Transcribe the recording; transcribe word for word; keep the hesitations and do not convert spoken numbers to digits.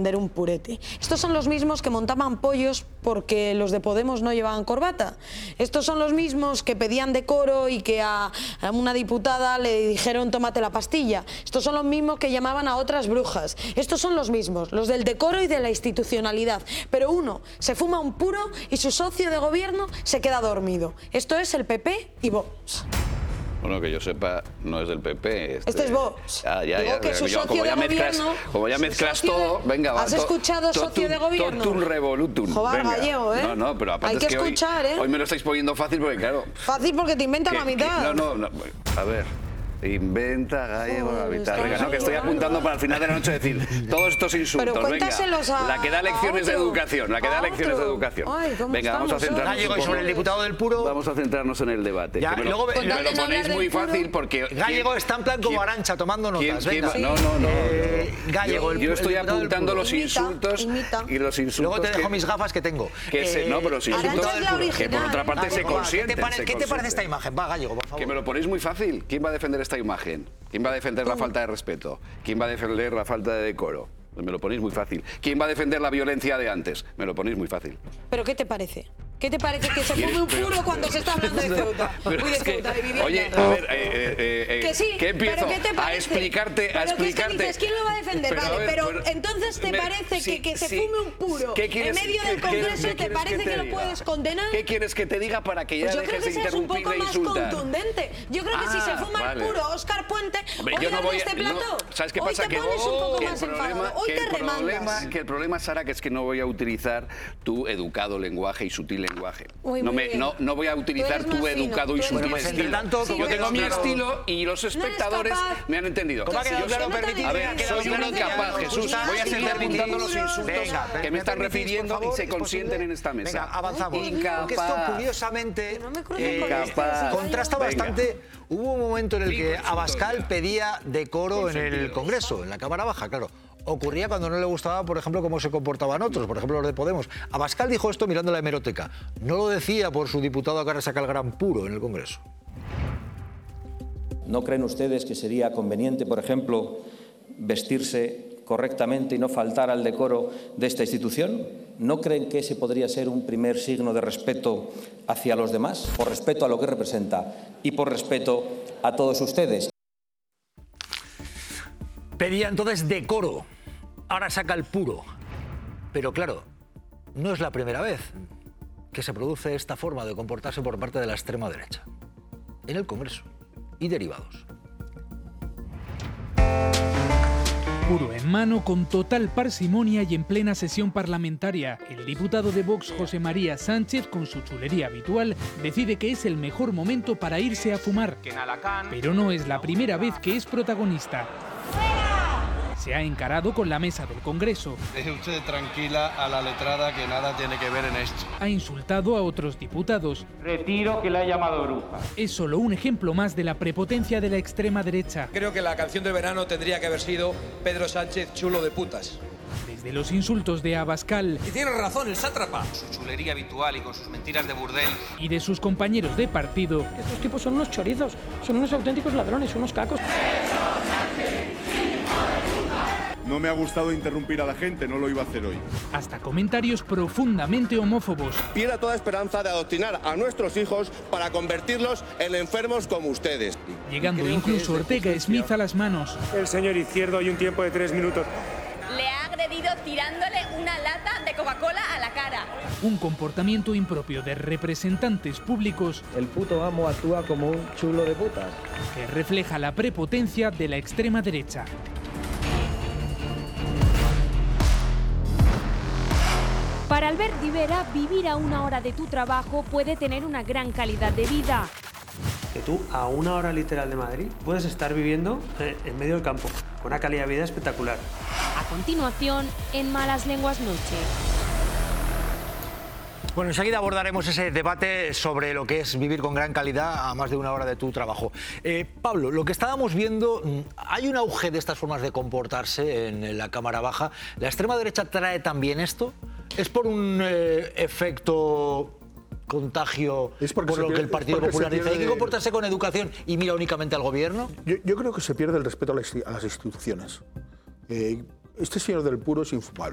defender un purete. Estos son los mismos que montaban pollos porque los de Podemos no llevaban corbata. Estos son los mismos que pedían decoro y que a, a una diputada le dijeron tómate la pastilla. Estos son los mismos que llamaban a otras brujas. Estos son los mismos, los del decoro y de la institucionalidad. Pero uno se fuma un puro y su socio de gobierno se queda dormido. Esto es el P P y Vox. Bueno, que yo sepa, no es del P P. Este, este es Vox. Ah, ya, Digo ya, que su yo, socio como de ya mezclas, gobierno... Como ya mezclas todo, de, venga, va. ¿Has escuchado to, socio to, de gobierno? Totum revolutum. Joder, venga. gallego, ¿eh? No, no, pero aparte hay que, es que escuchar, hoy, ¿eh? hoy me lo estáis poniendo fácil porque, claro... Fácil porque te inventas que, la mitad. Que, no, no, no, a ver... Inventa gallego la mitad. Venga, no, que estoy apuntando para el final de la noche decir todos estos insultos. Pero venga, a, la que da lecciones de educación, la que da lecciones de educación. Ay, venga, vamos a centrarnos. Gallego y sobre el diputado del Puro. Vamos a centrarnos en el debate. Ya, que me, luego, lo, me lo ponéis muy fácil porque Gallego está en plan como Arantxa tomando notas. ¿quién, venga. ¿quién, no, no, no. Eh, Gallego, yo, yo el, estoy el apuntando los imita, insultos imita. y los insultos. Luego te dejo que, mis gafas que tengo. Que se, no, pero los insultos que por otra parte Gallego, se va, consienten. ¿Qué te, pare, se ¿qué te parece esta imagen? Va, Gallego, por favor. Que me lo ponéis muy fácil. ¿Quién va a defender esta imagen? ¿Quién va a defender la falta de respeto? ¿Quién va a defender la falta de decoro? Me lo ponéis muy fácil. ¿Quién va a defender la violencia de antes? Me lo ponéis muy fácil. ¿Pero qué te parece? ¿Qué te parece que se fume un puro cuando se está hablando de Ceuta? Pero Uy, de es que, Ceuta, de vivienda. oye, a ver, eh, eh, eh, que sí, ¿qué empiezo? pero ¿qué te parece? A explicarte, a pero explicarte. Que dices, ¿quién lo va a defender? Pero, vale, a ver, pero bueno, entonces te me, parece sí, que, que se sí. fume un puro en medio del Congreso, ¿te parece que, que lo diga? puedes condenar? ¿Qué quieres que te diga para que ya pues yo dejes creo que de seas un interrumpir poco e más insultar? contundente. Yo creo que ah, si se fuma vale. el puro Óscar Puente, Hombre, hoy yo no voy, este no, plato. ¿sabes qué hoy pasa? te Que, pones un poco que más el problema, enfadado. Hoy que te el problema, remangas. que el problema, Sara, que es que no voy a utilizar tu educado lenguaje y sutil lenguaje. Uy, no, me, bien. no, no voy a utilizar tu educado y sutil pues, estilo. Tanto, yo tengo mi estilo y los espectadores me han entendido. ¿Cómo ha quedado claro? A ver, soy un incapaz, Jesús. Voy a seguir apuntando los insultos que me están refiriendo y se consienten en esta mesa. Venga, avanzamos. Incapaz. Porque esto, curiosamente, Incapaz. contrasta bastante. Hubo un momento en el que Abascal pedía decoro en el Congreso, en la Cámara Baja, claro. Ocurría cuando no le gustaba, por ejemplo, cómo se comportaban otros, por ejemplo, los de Podemos. Abascal dijo esto mirando la hemeroteca. No lo decía por su diputado que ahora saca el gran puro en el Congreso. ¿No creen ustedes que sería conveniente, por ejemplo, vestirse correctamente y no faltar al decoro de esta institución? ¿No creen que ese podría ser un primer signo de respeto hacia los demás? Por respeto a lo que representa y por respeto a todos ustedes. Pedía entonces decoro. Ahora saca el puro. Pero claro, no es la primera vez que se produce esta forma de comportarse por parte de la extrema derecha. En el Congreso y derivados. Puro en mano, con total parsimonia y en plena sesión parlamentaria, el diputado de Vox, José María Sánchez, con su chulería habitual, decide que es el mejor momento para irse a fumar. Pero no es la primera vez que es protagonista. Se ha encarado con la mesa del Congreso. Deje usted tranquila a la letrada que nada tiene que ver en esto. Ha insultado a otros diputados. Retiro que le ha llamado bruja. Es solo un ejemplo más de la prepotencia de la extrema derecha. Creo que la canción de verano tendría que haber sido Pedro Sánchez, chulo de putas. Desde los insultos de Abascal. Y tiene razón el sátrapa. Su chulería habitual y con sus mentiras de burdel. Y de sus compañeros de partido. Estos tipos son unos chorizos, son unos auténticos ladrones, unos cacos. No me ha gustado interrumpir a la gente, no lo iba a hacer hoy. Hasta comentarios profundamente homófobos. Pierde toda esperanza de adoctrinar a nuestros hijos para convertirlos en enfermos como ustedes. Llegando incluso Ortega Smith a las manos. El señor Izquierdo hay un tiempo de tres minutos. Le ha agredido tirándole una lata de Coca-Cola a la cara. Un comportamiento impropio de representantes públicos. El puto amo actúa como un chulo de putas. Que refleja la prepotencia de la extrema derecha. Para Albert Rivera, vivir a una hora de tu trabajo puede tener una gran calidad de vida. Que tú, a una hora literal de Madrid, puedes estar viviendo en medio del campo, con una calidad de vida espectacular. A continuación, en Malas Lenguas Noche. Bueno, enseguida abordaremos ese debate sobre lo que es vivir con gran calidad a más de una hora de tu trabajo. Eh, Pablo, lo que estábamos viendo, hay un auge de estas formas de comportarse en la Cámara Baja. ¿La extrema derecha trae también esto? ¿Es por un eh, efecto contagio es por lo pierde, que el Partido Popular dice? ¿Hay que comportarse con educación y mira únicamente al gobierno? Yo, yo creo que se pierde el respeto a las instituciones. Eh, Este señor del Puro es infumable.